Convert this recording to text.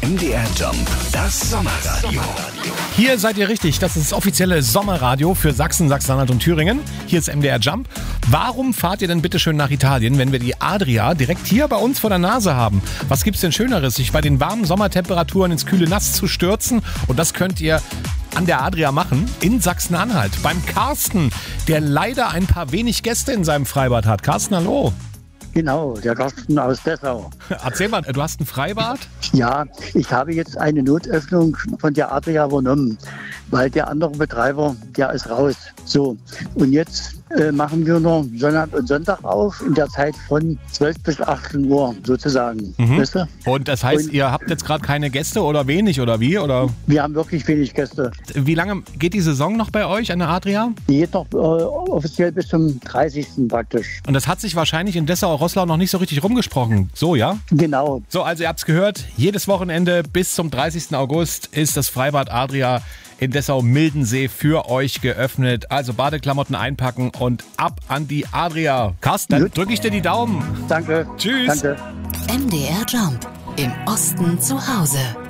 MDR Jump, das Sommerradio. Hier seid ihr richtig, das ist das offizielle Sommerradio für Sachsen, Sachsen-Anhalt und Thüringen. Hier ist MDR Jump. Warum fahrt ihr denn bitte schön nach Italien, wenn wir die Adria direkt hier bei uns vor der Nase haben? Was gibt's denn Schöneres, sich bei den warmen Sommertemperaturen ins kühle Nass zu stürzen? Und das könnt ihr an der Adria machen, in Sachsen-Anhalt. Beim Carsten, der leider ein paar wenig Gäste in seinem Freibad hat. Carsten, hallo. Genau, der Carsten aus Dessau. Erzähl mal, du hast ein Freibad? Ja, ich habe jetzt eine Notöffnung von der Adria übernommen, weil der andere Betreiber, der ist raus. So, und jetzt machen wir nur Sonntag und Sonntag auf, in der Zeit von 12 bis 18 Uhr sozusagen. Weißt du? Und das heißt, ihr habt jetzt gerade keine Gäste oder wenig oder wie? Oder? Wir haben wirklich wenig Gäste. Wie lange geht die Saison noch bei euch an der Adria? Die geht noch offiziell bis zum 30. praktisch. Und das hat sich wahrscheinlich in Dessau-Roßlau noch nicht so richtig rumgesprochen. So, ja? Genau. So, also ihr habt's gehört, jedes Wochenende bis zum 30. August ist das Freibad Adria in Dessau-Mildensee für euch geöffnet. Also Badeklamotten einpacken und ab an die Adria. Carsten, dann drücke ich dir die Daumen. Danke. Tschüss. Danke. MDR Jump. Im Osten zu Hause.